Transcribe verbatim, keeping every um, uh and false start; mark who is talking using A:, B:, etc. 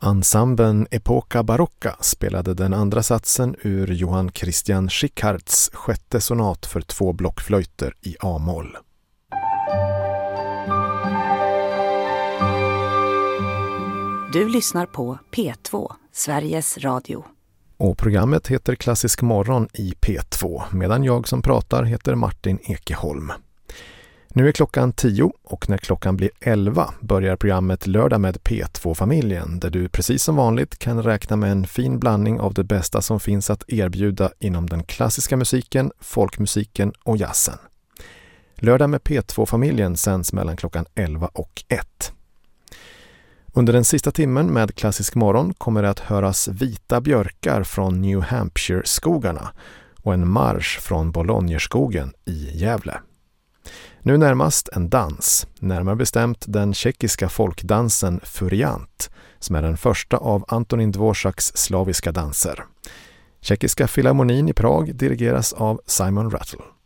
A: Ensemblen Epoca Barocca spelade den andra satsen ur Johann Christian Schickhards sjätte sonat för två blockflöjter i A-moll.
B: Du lyssnar på P två, Sveriges Radio.
A: Och programmet heter Klassisk morgon i P två, medan jag som pratar heter Martin Ekeholm. Nu är klockan tio och när klockan blir elva börjar programmet Lördag med P två-familjen, där du precis som vanligt kan räkna med en fin blandning av det bästa som finns att erbjuda inom den klassiska musiken, folkmusiken och jazzen. Lördag med P två-familjen sänds mellan klockan elva och ett. Under den sista timmen med Klassisk morgon kommer det att höras vita björkar från New Hampshire-skogarna och en marsch från Bologneskogen i Gävle. Nu närmast en dans, närmare bestämt den tjeckiska folkdansen Furiant, som är den första av Antonin Dvořáks slaviska danser. Tjeckiska filharmonin i Prag dirigeras av Simon Rattle.